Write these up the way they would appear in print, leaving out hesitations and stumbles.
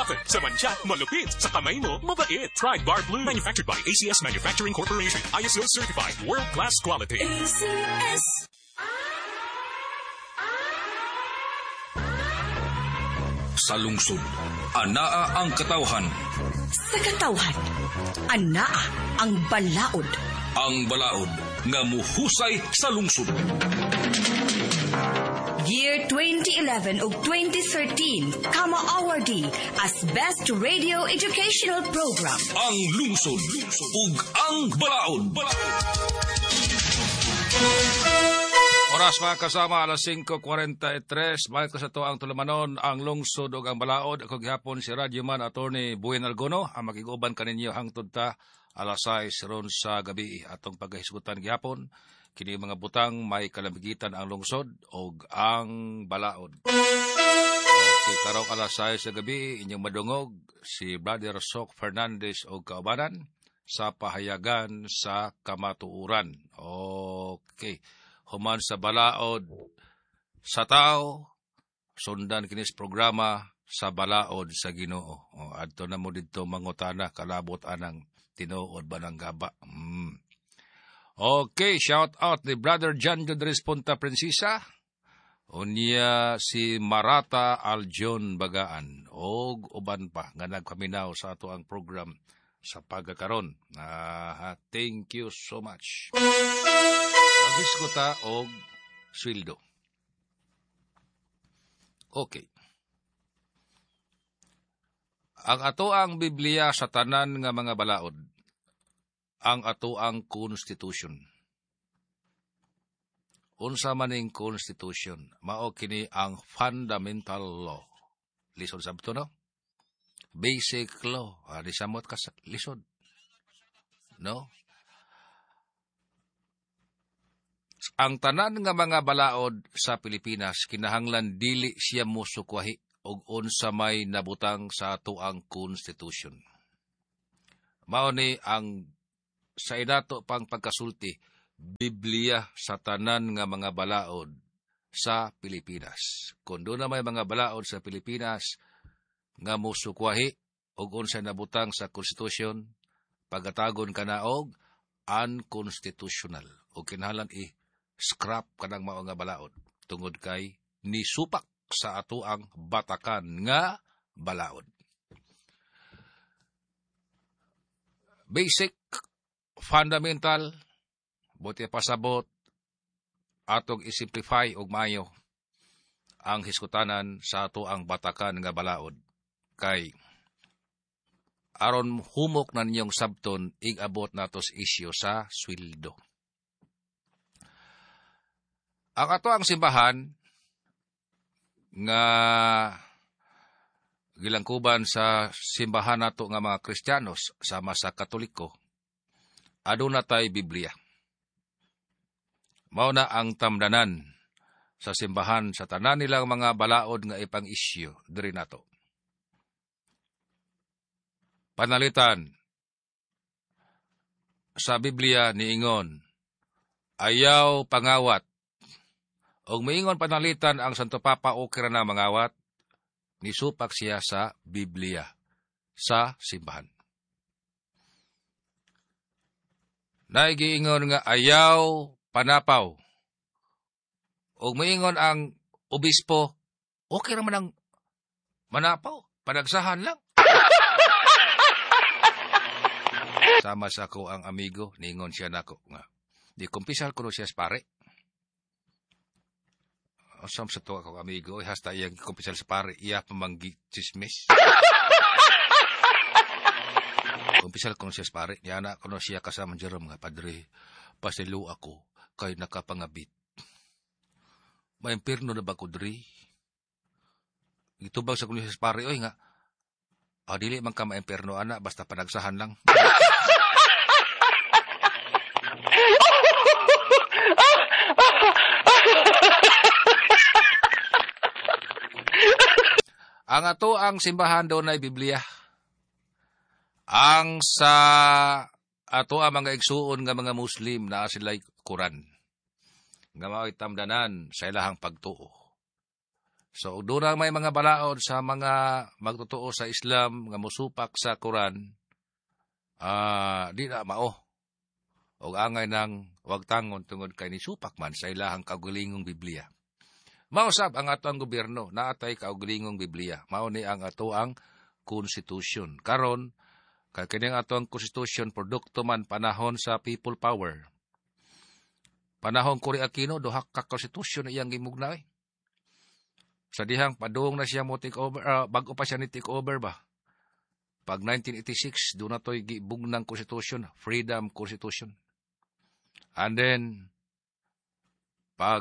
Matatag sa mancha, malupit sa kamay mo, mabait. Pride Bar Blue. Manufactured by ACS Manufacturing Corporation. ISO certified. World-class quality. ACS. Sa lungsod, anaa ang katawhan. Sa katawhan, anaa ang balaod. Ang balaod nga muhusay sa lungsod. Year 2011 ug 2013, Kama awardee as Best Radio Educational Program. Ang lungsod ug ang balaod. Oras mga kasama, alas 5:43. May kasato ang tulamanon, ang lungsod ug ang balaod. Ako gihapon si Radyo Man Attorney Buen Algono, ang makiguban kaninyo hangtod ta alas 6 ron sa gabi. Atong paghisgutan gihapon kini mga butang may kalamigitan ang lungsod ug ang balaod. Okay, karong alas 6 sa gabi inyong madungog si Brother Sok Fernandez og kaubanan sa pahayagan sa kamatuuran. Okay. Human sa balaod sa tao, sundan kinis programa sa balaod sa Ginoo. Adto na mo dito mangutana, kalabot anang tinuod ba ng gaba. Okay, shout out ni Brother John Jodres Punta Prinsesa. Unya si Marata Aljon Bagaan. Og uban pa nga nagpaminaw sa ato ang program sa pagkakaron. Thank you so much. Agis ko ta og sweldo. Okay. Ang ato ang Biblia sa tanan nga mga balaod, ang ato ang Constitution. Unsa maning Constitution? Mao kini ang fundamental law. Lisod sabto no? Basic law. Disamot ka sa lisod. No? Ang tanan nga mga balaod sa Pilipinas, kinahanglan dili siya musukwahi og unsa may nabutang sa ato ang Constitution. Mao ni ang sa inato pang pagkasulti, Biblia sa tanan nga mga balaod sa Pilipinas. Kung doon na may mga balaod sa Pilipinas nga musukwahi og unsa nabutang sa Constitution, pagatagon kana og unconstitutional o kinahanglan scrap kanang mao nga balaod tungod kay nisupak sa ato ang batakan nga balaod. Basic, fundamental, buti pasabot, atong isimplify og maayo ang hiskutanan sa ato ang batakan nga balaod. Kay aron humok na ninyong sabton, ig-abot natos isyo sa sweldo. Ang ato ang simbahan nga gilangkuban sa simbahan nato nga mga Kristiyanos sama sa Katoliko, aduna tay Biblia. Mao na ang tamdanan sa simbahan sa tanan nilang mga balaod nga ipang isyu diri nato. Panalitan sa Biblia niingon, ayaw pangawat. Og maingon panalitan ang Santo Papa okay ra na mangawat, nisupak siya sa Biblia, sa simbahan. Naigiingon nga ayaw panapaw. Og maingon ang obispo, okay ra man ang manapaw, panagsahan lang. Sama sa ko ang amigo, ningon siya nako nga. Di kumpisal ko siya sa pare. Osam sa to ako amigo, hasta iyang kumpisal sa pare, iya pamanggi chismis. Kumpisal ko siya sa pare, niya na ko siya kasama Jerome nga, padre, pasilu ako, kay nakapangabit. Maimpirno na ba ko, dre? Itubag sa kuno siya sa pare, oy nga, dili man ka maimpirno, ana, basta panagsahan lang. Ang ato ang simbahan doon ay Biblia. Ang sa ato ang mga igsuon nga mga Muslim na sila'y Quran. Nga mao'y tamdanan sa ilahang pagtuo. So, doon may mga balaod sa mga magtotoo sa Islam, nga musupak sa Quran, di na mao. O angay nang wag tangon tungod kay ni supak man sa ilahang kaugalingong Biblia. Mausab ang ato ang gobyerno, naatay kaugalingong Biblia. Mao ni ang ato ang konstitusyon. Karon, kay kining ato ang konstitusyon, produkto man panahon sa people power. Panahon Cory Aquino, duha ka konstitusyon iyang gimugnay. Sa dihang padung na siya mo take over, bago pa siya ni take over ba? Pag 1986, doon na to'y gibug ng Constitution, Freedom Constitution. And then, pag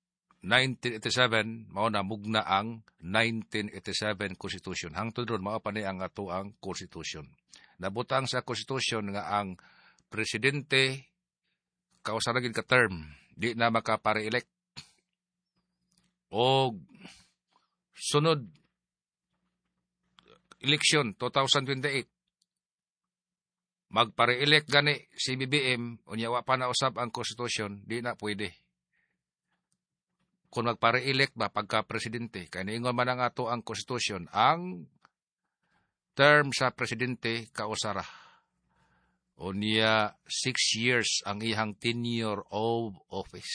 1987, mao na mugna ang 1987 Constitution. Hangtod ron, mao pa ni ang ato ang Constitution. Nabutang sa Constitution nga ang presidente, kausaragin ka term, di na makapare-elect. O sunod election 2028 magpare-elect gani si BBM unya wa pa na usab ang konstitusyon, di na pwede. Kung magpare-elect ba pagka presidente kay niingon man ang ato ang konstitusyon, ang term sa presidente kausara unya 6 years ang ihang tenure of office.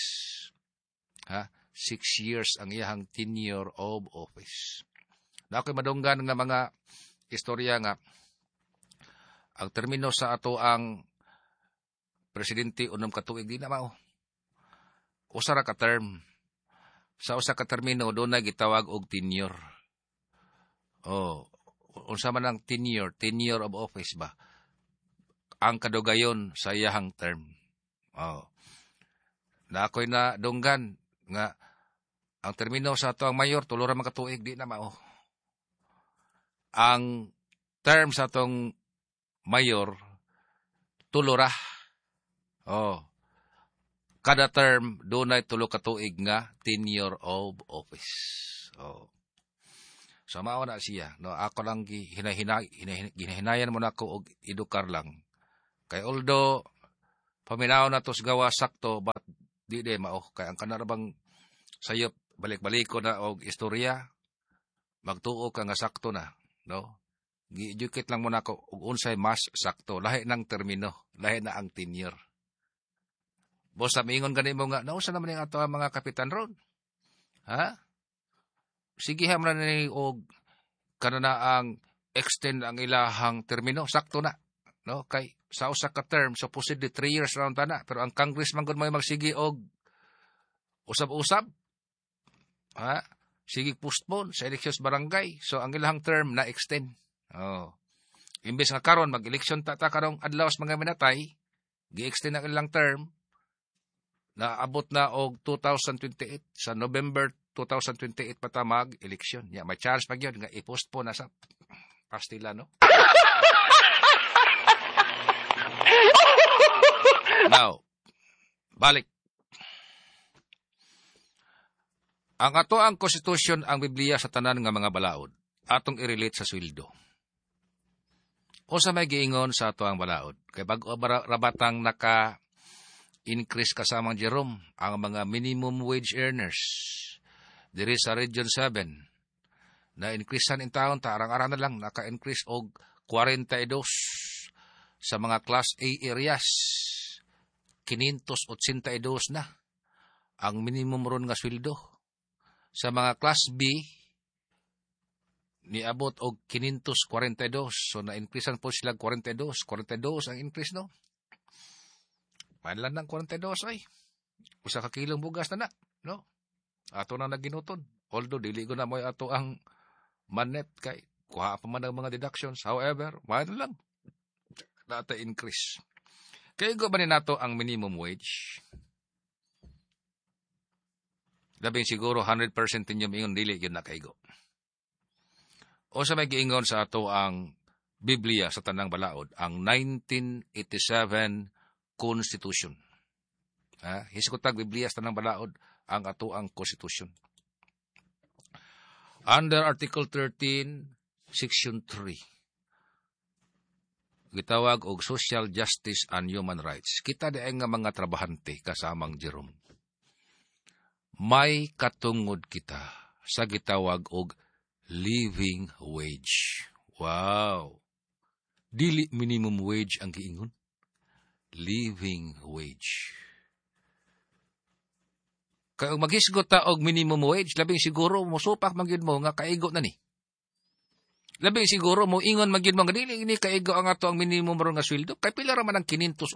6 years ang iyang tenure of office. Na ako'y madunggan nga mga istorya nga, ang termino sa ato ang presidente unom ka tuig, di na mao. Usara ka term. Sa usa ka termino, doon na gitawag og tenure. Unsa man ang tenure of office ba? Ang kadugayon sa iyang term. Na ako'y nadunggan nga ang termino sa ato ang mayor, tulo ra man ka tuig, di na mao. Ang term sa atong mayor, tulo ra. Kada term, doon ay tulo ka tuig nga tenure of office. So, mao na siya. No, ako lang hinahinayan mo na ako og edukar lang. Kay although, paminaw na to sa gawa sakto, but di mao. Kay ang kanarabang sayop, balik-balik ko na og istorya, magtuo ka nga sakto na, no? Gi-educate lang muna ako og unsay mas sakto, lahi ng termino, lahi na ang tenure. Bosa miingon gani mo nga, nausa naman yung ato ang mga kapitan ron. Sige ha man ni og kanana ang extend ang ilahang termino, sakto na, no? Kay sa usa ka term supposedly 3 years round na, pero ang congressman gud may magsige og usab-usab. Sige postpone sa elections barangay. So, ang ilang term na extend. Imbes nga karon mag-election ta karong adlaw sa mga minatay, gi-extend ang ilang term na abot na og 2028. Sa November 2028 pata mag-election. May chance pag yun nga i-postpone na sa pastila, no? Now, balik. Ang ato ang konstitusyon, ang Biblia sa tanan nga mga balaod, atong i-relate sa sweldo. O sa may giingon sa ato ang balaod, kay bago rabatang naka-increase kasamang Jerome, ang mga minimum wage earners, diri sa Region 7, na-increasean in taon, arang-arang na lang, naka-increase og 42 sa mga Class A areas, 582 na, ang minimum ron nga sweldo. Sa mga Class B, niabot og 542. So, na-increasean po sila 42. 42 ang increase, no? Mainlan ng 42, ay. Usa ka kilong bugas na, no? Ato na naginuton. Although, dili ko na mo ato ang manet kay kuha pa man ang mga deductions. However, mainlan lang. Data increase. Kaya ba ni nato ang minimum wage? Labing siguro 100% ninyo ingon dili yun nakaigo. O sa may giingon sa ato ang Biblia sa tanang balaod, ang 1987 Constitution. Hiskutag Biblia sa tanang balaod, ang ato ang Constitution. Under Article 13, Section 3, gitawag og Social Justice and Human Rights. Kita di nga mga trabahante kasamang Jerome. May katungod kita sa gitawag og living wage. Wow! Dili minimum wage ang giingon. Living wage. Kaya maghisgot ta og minimum wage, labing siguro musupak magyud mo nga kaigo na ni. Labing siguro mo ingon magyud mo nga dili ini kaigo ang ato ang minimum ron nga sweldo. Kay pila ra man ang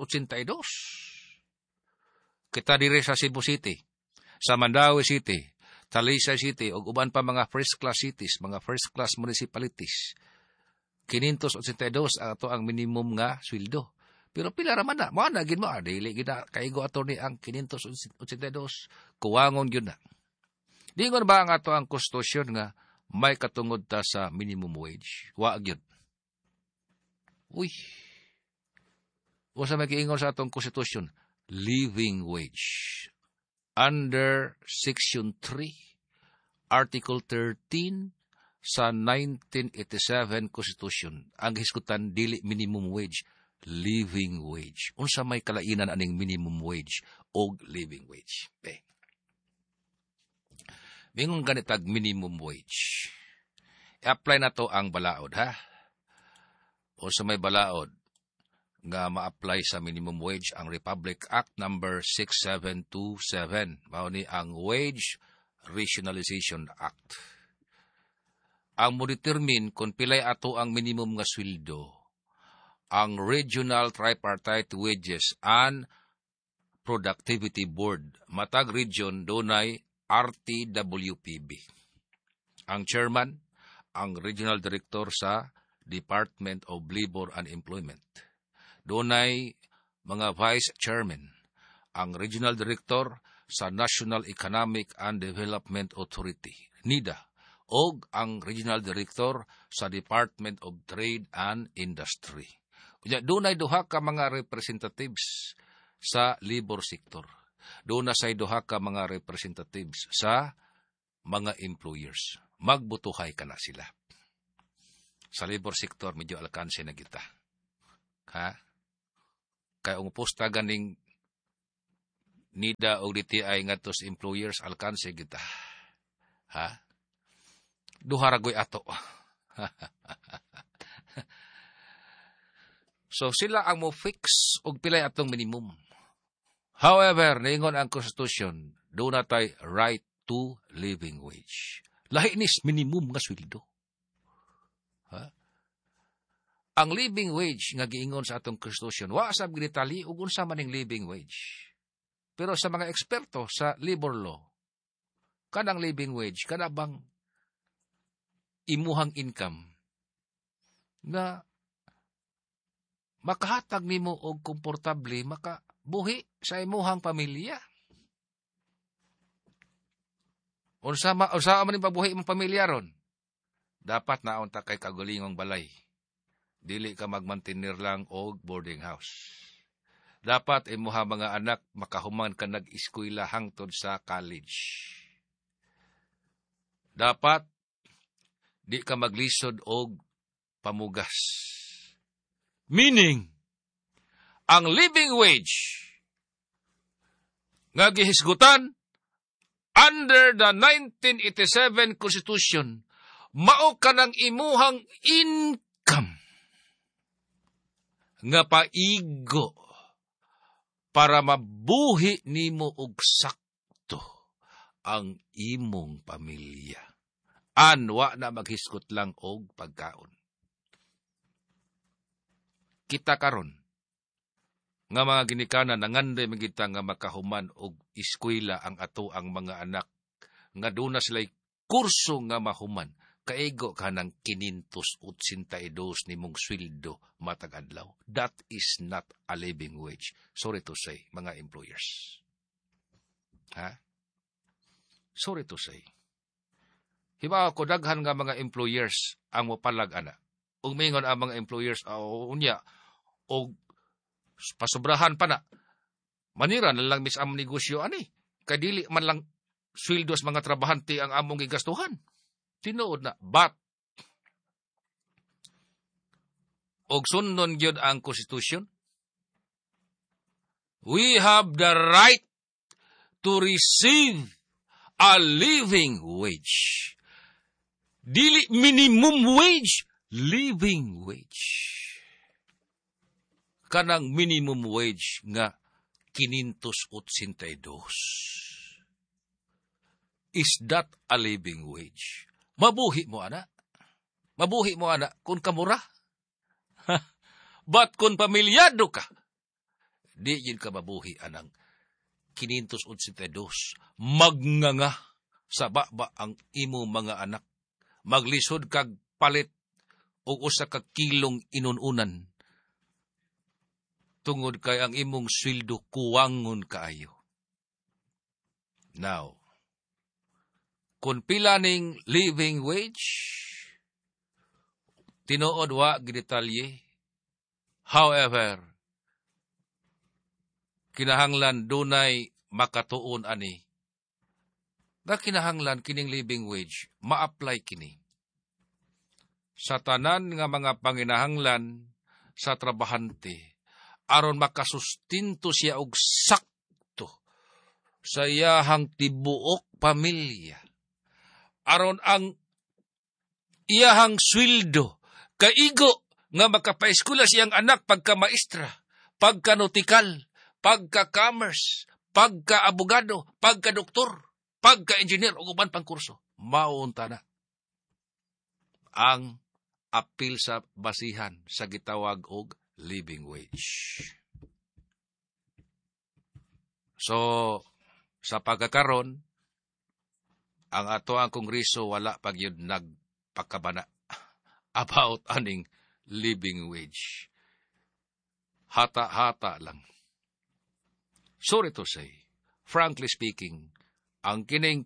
582. Kita dire sa Cebu City, sa Mandaue City, Talisay City, o uban pa mga first class cities, mga first class municipalities. 582 ato ang minimum nga sweldo. Pero pila ra man na, mo na gid mo dili gid kaigo ato ni ang 582. Kuwangon gyud na. Dingon ba ang ato ang konstitusyon nga may katungod ta sa minimum wage? Wa gyud. Uy. Wasa may giingon sa atong konstitusyon, living wage. Under Section 3, Article 13 sa 1987 Constitution, ang hisgutan dili minimum wage, living wage. Unsa may kalainan aning minimum wage o living wage? Mingon ganitag minimum wage. I-apply na to ang balaod, ha? O sa may balaod nga ma-apply sa minimum wage ang Republic Act number 6727. Mao ni ang Wage Rationalization Act. Ang mo determine kung pilay ato ang minimum nga sweldo, ang Regional Tripartite Wages and Productivity Board. Matag region dunay RTWPB. Ang chairman, ang regional director sa Department of Labor and Employment. Dunay mga vice chairman, ang regional director sa National Economic and Development Authority, NEDA, o ang regional director sa Department of Trade and Industry. Dunay duha ka mga representatives sa labor sector. Doon na say duha ka mga representatives sa mga employers. Magbutuhay ka na sila. Sa labor sector, medyo alkanse na kita. Ha? Kaya umuposta ganing NIDA o DTI nga to sa employers, alkanse kita. Ha? Duha ragoy ato. So sila ang mo fix og pilay atong minimum. However, naingon ang Constitution, doon natay right to living wage. Lahi nis minimum nga sweldo. Ha? Ang living wage nga giingon sa atong Constitution, wa sab ginitali ug unsa man ning living wage. Pero sa mga eksperto sa labor law, kanang living wage kana bang imuhang income na makahatag nimo og komportable makabuhi sa imuhang pamilya. Unsa man ning pabuhi imong pamilya ron? Dapat naon ta kay kagulingong balay. Dili ka magmantenir lang og boarding house. Dapat imuha mga anak makahuman ka nag-eskwela hangtod sa college. Dapat di ka maglisod og pamugas. Meaning, ang living wage nga gihisgutan under the 1987 Constitution, mao ka ng imuhang income nga paigo para mabuhi nimo og sakto ang imong pamilya. Anwa na maghisgot lang og pagkaon. Kita karon nga mga ginikanan nanganday magita nga makahuman og eskwela ang ato ang mga anak nga duna sila'y kurso nga mahuman kaigo ka ng 582 nimong sweldo matag adlaw. That is not a living wage. Sorry to say, mga employers. Ha? Sorry to say. Hibaw ko daghan nga mga employers ang mopalag ana. Ug mingon ang mga employers unya og pasubrahan pa na. Manira na lang mis among negosyo ani. Kay dili man lang sweldo sa mga trabahante ang among gigastuhan. Tinuod na but og sundon gyud ang Constitution. We have the right to receive a living wage. Dili minimum wage, living wage. Kanang minimum wage nga 582. Is that a living wage? Mabuhi mo, anak. Mabuhi mo, anak, kung kamura. But kung pamilyado ka, di yun ka mabuhi, anang 582. Magnganga sa baba ang imo mga anak. Maglisod kag palit o usa kag kilong inununan. Tungod kay ang imong sweldo kuwangon kaayo. Now, kung pila ning living wage, tinuod wa gidetalye. However, kinahanglan dunay makatuon ani. Nga kinahanglan kining living wage, ma-apply kini sa tanan nga mga panginahanglan sa trabahante aron makasustinto siya og sakto sa iyahang tibuok pamilya. Aron ang iyahang sweldo kaigo nga makapaeskula siyang anak pagka maestra, pagka nautikal, pagka commerce, pagka abogado, pagka doktor, pagka engineer o uban pang kurso. Maunta na ang apil sa basihan sa gitawag og living wage. So, sa pagkakaron, ang ato ang Kongreso wala pag yun nagpakabana about aning living wage. Hata-hata lang. Sorry to say, frankly speaking, ang kining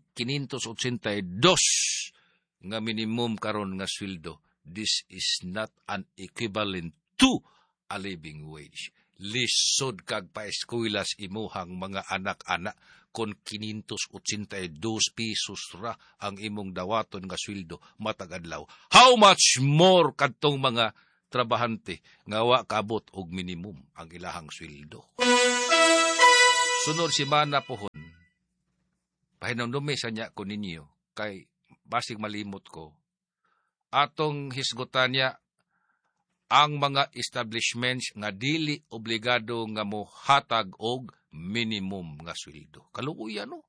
582 nga minimum karon nga sweldo, this is not an equivalent to a living wage. Lisod kag paeskuylas imuhang mga anak-anak kon 582 pesos ra ang imong dawaton nga sweldo matag adlaw. How much more kadtong mga trabahante nga wa kaabot og minimum ang ilahang sweldo. Sunod si mana pohon. Pahinumdumi sa niya ko ninyo kay basig malimot ko. Atong hisgutan niya ang mga establishments nga dili obligado nga mo hatag og minimum nga sweldo. Kaluoyan no?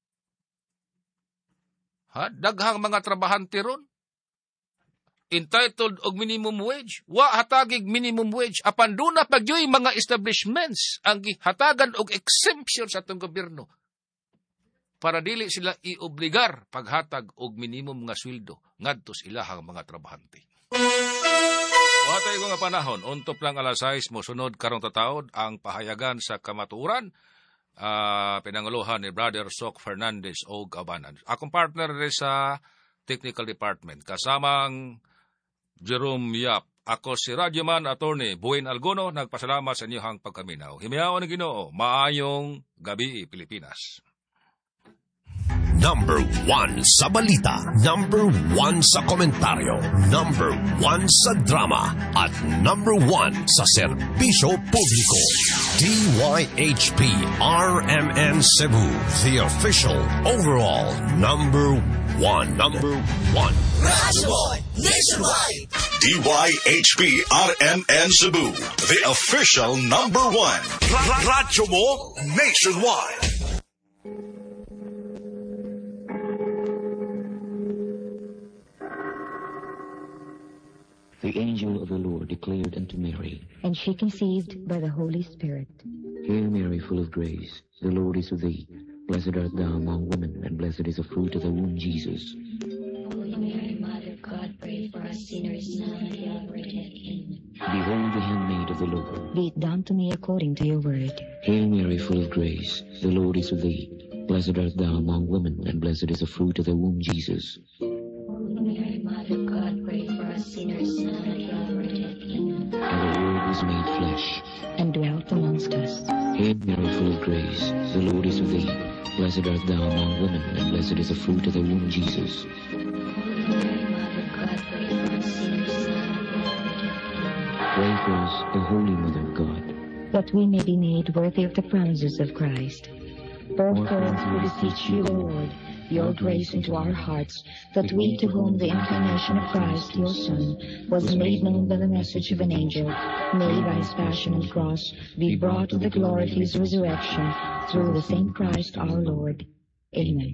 Ha? Daghang mga trabahante ron entitled og minimum wage. Wa hatagig minimum wage. Apan doon na pagyoy mga establishments ang hatagan og exemption sa atong gobyerno para dili sila iobligar paghatag og minimum nga sweldo ngadto sa ilahang mga trabahante. Watay ko nga panahon, untop lang alas 6 mo sunod karong tataod ang pahayagan sa kamatuoran pinanguluhan ni Brother Sok Fernandez o Gabanan. Akong partner rin sa Technical Department, kasamang Jerome Yap. Ako si Radyoman Attorney Buen Algono, nagpasalamat sa inyong pagkaminaw. Himiyaw ng Ginoo, maayong gabi Pilipinas. Number 1 sa balita, number 1 sa komentaryo, number 1 sa drama, at number 1 sa serbisyo publiko. DYHP RMN Cebu, the official overall number 1. Number 1. Radyo Nationwide. DYHP RMN Cebu, the official number 1. Radyo mo Nationwide. The angel of the Lord declared unto Mary, and she conceived by the Holy Spirit. Hail Mary, full of grace, the Lord is with thee. Blessed art thou among women, and blessed is the fruit of thy womb, Jesus. Holy Mary, Mother of God, pray for us sinners now and at the hour of our death. Amen. Behold the handmaid of the Lord. Be it done to me according to your word. Hail Mary, full of grace, the Lord is with thee. Blessed art thou among women, and blessed is the fruit of thy womb, Jesus. Holy Mary, Mother of God, pray for us sinners now and at the hour of our death. Amen. And the Word was made flesh, and dwelt amongst us. Hail Mary, full of grace, the Lord is with thee. Blessed art thou among women, and blessed is the fruit of thy womb, Jesus. Holy Mary, Mother of God, pray for us sinners now and at the hour of our death. Amen. Pray for us, O Holy Mother of God, that we may be made worthy of the promises of Christ. Wherefore we beseech you, Lord, your grace into our hearts, that we to whom the incarnation of Christ, your Son, was made known by the message of an angel, may by his passion and cross be brought to the glory of his resurrection, through the same Christ our Lord. Amen.